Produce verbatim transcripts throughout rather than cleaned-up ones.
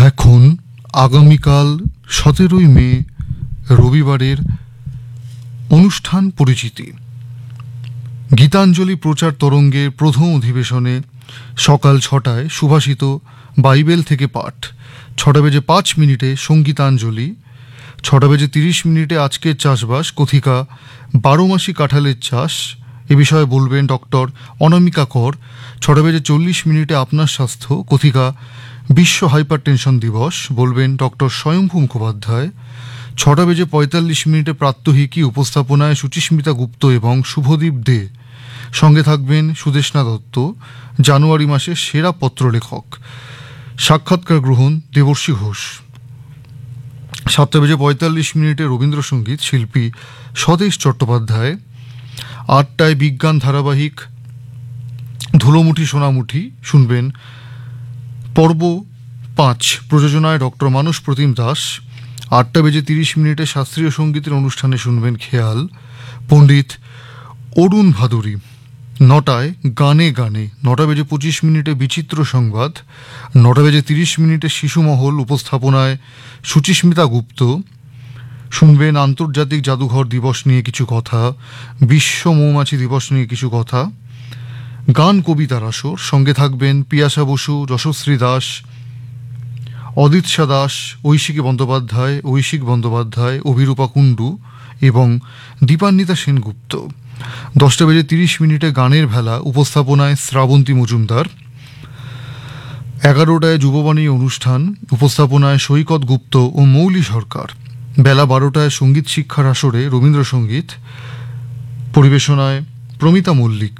এখন আগামীকাল সতেরোই মে রবিবারের অনুষ্ঠান পরিচিতি। গীতাঞ্জলি প্রচার তরঙ্গের প্রথম অধিবেশনে সকাল ছটায় সুভাষিত বাইবেল থেকে পাঠ, ছটা বেজে পাঁচ মিনিটে সঙ্গীতাঞ্জলি, ছটা বেজে তিরিশ মিনিটে আজকের চাষবাস কথিকা বারো মাসি কাঁঠালের চাষ এ বিষয়ে বলবেন ডক্টর অনামিকা কর। ছটা বেজে চল্লিশ মিনিটে আপনার স্বাস্থ্য কথিকা বিশ্ব হাইপার টেনশন দিবস বলবেন ডক্টর স্বয়ংভূ মুখোপাধ্যায়। ছটা বেজে পঁয়তাল্লিশ মিনিটে প্রাত্যহিকী উপস্থাপনায় সুচিস্মিতা গুপ্ত এবং শুভদীপ দে, সঙ্গে থাকবেন সুদেষ্ণা দত্ত, জানুয়ারি মাসের সেরা পত্রলেখক। সাক্ষাৎকার গ্রহণ দেবর্ষী ঘোষ। সাতটা বেজে পঁয়তাল্লিশ মিনিটে রবীন্দ্রসঙ্গীত শিল্পী স্বদেশ চট্টোপাধ্যায়। আটটায় বিজ্ঞান ধারাবাহিক ধুলোমুঠি সোনামুঠি শুনবেন পর্ব পাঁচ, প্রযোজনায় ডক্টর মানস প্রতিম দাস। আটটা বেজে তিরিশ মিনিটে শাস্ত্রীয় সঙ্গীতের অনুষ্ঠানে শুনবেন খেয়াল, পণ্ডিত অরুণ ভাদুরী। নটায় গানে গানে, নটা বেজে পঁচিশ মিনিটে বিচিত্র সংবাদ। নটা বেজে তিরিশ মিনিটে শিশুমহল উপস্থাপনায় সুচিস্মিতা গুপ্ত শুনবেন আন্তর্জাতিক জাদুঘর দিবস নিয়ে কিছু কথা, বিশ্ব মৌমাছি দিবস নিয়ে কিছু কথা। গান কবিতার আসর, সঙ্গে থাকবেন পিয়াসা বসু, যশশ্রী দাস, অদিৎসা দাস, ঐশিকী বন্দ্যোপাধ্যায়, ঐশিক বন্দ্যোপাধ্যায়, অভিরূপা কুণ্ডু এবং দীপান্বিতা সেনগুপ্ত। দশটা বেজে তিরিশ মিনিটে গানের ভেলা, উপস্থাপনায় শ্রাবন্তী মজুমদার। এগারোটায় যুববাণী অনুষ্ঠান, উপস্থাপনায় সৈকত গুপ্ত ও মৌলি সরকার। বেলা বারোটায় সঙ্গীত শিক্ষার আসরে রবীন্দ্রসঙ্গীত, পরিবেশনায় প্রমিতা মল্লিক।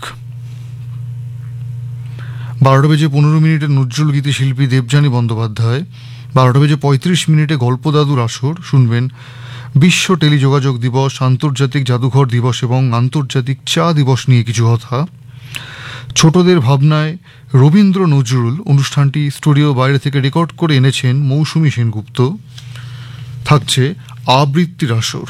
বারোটা বেজে পনেরো মিনিটে নজরুল গীতি শিল্পী দেবযানী বন্দ্যোপাধ্যায়। বারোটা বেজে পঁয়ত্রিশ মিনিটে গল্পদাদুর আসর শুনবেন বিশ্ব টেলিযোগাযোগ দিবস, আন্তর্জাতিক জাদুঘর দিবস এবং আন্তর্জাতিক চা দিবস নিয়ে কিছু কথা। ছোটদের ভাবনায় রবীন্দ্র নজরুল অনুষ্ঠানটি স্টুডিও বাইরে থেকে রেকর্ড করে এনেছেন মৌসুমী সেনগুপ্ত। থাকছে আবৃত্তির আসর।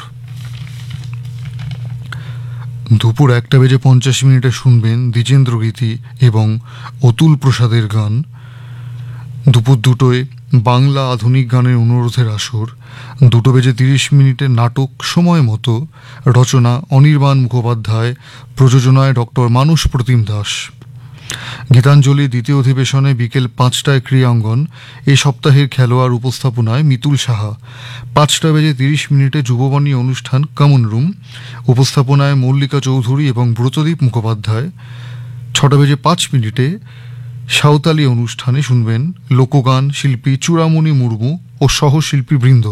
দুপুর একটা বেজে পঞ্চাশ মিনিটে শুনবেন দ্বিজেন্দ্র গীতি এবং অতুল প্রসাদের গান। দুপুর দুটোয় বাংলা আধুনিক গানের অনুরোধের আসর। দুটো বেজে তিরিশ মিনিটে নাটক সময় মতো, রচনা অনির্বাণ মুখোপাধ্যায়, প্রযোজনায় ডক্টর মানস প্রতিম দাস। গীতাঞ্জলি দ্বিতীয় অধিবেশনে বিকেল পাঁচটায় ক্রীড়াঙ্গন, এ সপ্তাহের খেলোয়াড় উপস্থাপনায় মিতুল সাহা। পাঁচটা বেজে তিরিশ মিনিটে যুববাণী অনুষ্ঠান কমন রুম, উপস্থাপনায় মল্লিকা চৌধুরী এবং ব্রতদীপ মুখোপাধ্যায়। ছটা বেজে পাঁচ মিনিটে সাঁওতালি অনুষ্ঠানে শুনবেন লোকগান শিল্পী চূড়ামণি মুর্মু ও সহশিল্পী বৃন্দ।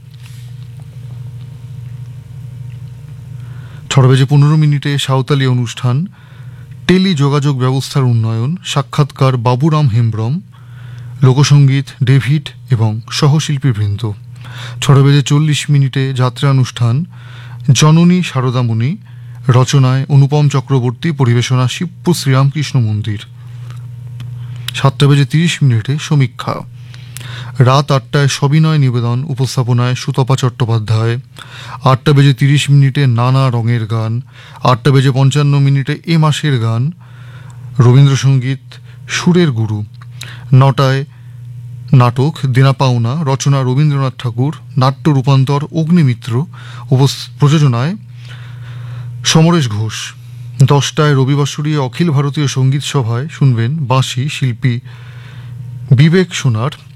ছটা বেজে পনেরো মিনিটে সাঁওতালি অনুষ্ঠান টেলি যোগাযোগ ব্যবস্থার উন্নয়ন, সাক্ষাৎকার বাবুরাম হেমব্রম, লোকসঙ্গীত ডেভিড এবং সহশিল্পী বৃন্দ। ছটা বেজে চল্লিশ মিনিটে যাত্রানুষ্ঠান জননী শারদামণি, রচনায় অনুপম চক্রবর্তী, পরিবেশনা শিবপু শ্রীরামকৃষ্ণ মন্দির। সাতটা বেজে তিরিশ মিনিটে সমীক্ষা। রাত আটটায় সবিনয় নিবেদন, উপস্থাপনায় সুতপা চট্টোপাধ্যায়। আটটা বেজে তিরিশ মিনিটে নানা রঙের গান। আটটা বেজে পঞ্চান্ন মিনিটে এ মাসের গান, রবীন্দ্রসঙ্গীত সুরের গুরু। নটায় নাটক দেনা পাওনা, রচনা রবীন্দ্রনাথ ঠাকুর, নাট্য রূপান্তর অগ্নিমিত্র, প্রযোজনায় সমরেশ ঘোষ। দশটায় রবিবাসরী অখিল ভারতীয় সঙ্গীত সভায় শুনবেন বাঁশি শিল্পী বিবেক সোনার।